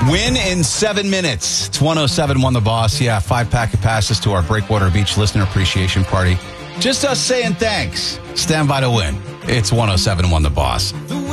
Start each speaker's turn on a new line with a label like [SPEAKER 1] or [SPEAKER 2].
[SPEAKER 1] Win in 7 minutes. It's 107 The Boss. Yeah, 5-pack of passes to our Breakwater Beach Listener Appreciation Party. Just us saying thanks. Stand by to win. It's 107 The Boss.